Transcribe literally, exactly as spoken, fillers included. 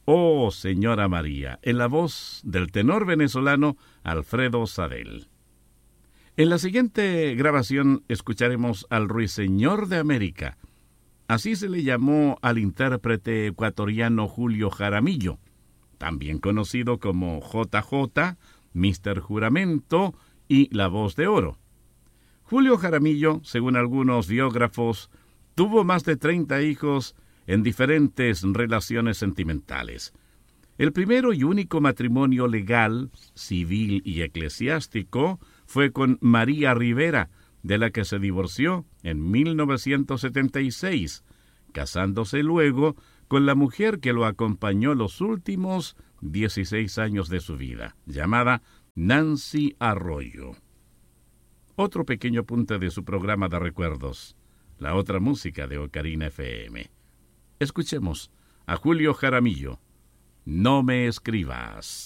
Oh, Señora María, en la voz del tenor venezolano Alfredo Sadel. En la siguiente grabación escucharemos al Ruiseñor de América. Así se le llamó al intérprete ecuatoriano Julio Jaramillo, también conocido como J J, míster Juramento y La Voz de Oro. Julio Jaramillo, según algunos biógrafos, tuvo más de treinta hijos en diferentes relaciones sentimentales. El primero y único matrimonio legal, civil y eclesiástico fue con María Rivera, de la que se divorció en mil novecientos setenta y seis, casándose luego con la mujer que lo acompañó los últimos dieciséis años de su vida, llamada Nancy Arroyo. Otro pequeño apunte de su programa de recuerdos, la otra música de Ocarina F M. Escuchemos a Julio Jaramillo, No me escribas.